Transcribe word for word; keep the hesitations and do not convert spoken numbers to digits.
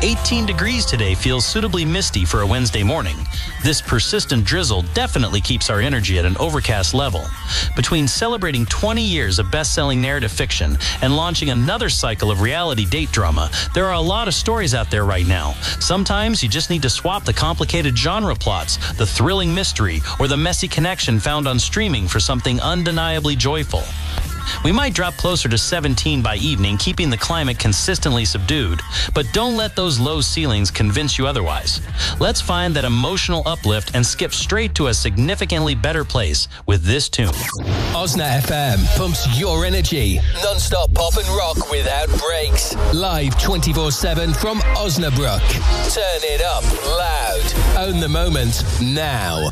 eighteen degrees today feels suitably misty for a Wednesday morning. This persistent drizzle definitely keeps our energy at an overcast level. Between celebrating twenty years of best-selling narrative fiction and launching another cycle of reality date drama, there are a lot of stories out there right now. Sometimes you just need to swap the complicated genre plots, the thrilling mystery, or the messy connection found on streaming for something undeniably joyful. We might drop closer to seventeen by evening, keeping the climate consistently subdued, but don't let those low ceilings convince you otherwise. Let's find that emotional uplift and skip straight to a significantly better place with this tune. Osna F M pumps your energy. Non-stop pop and rock without breaks. Live twenty-four seven from Osnabrück. Turn it up loud. Own the moment now.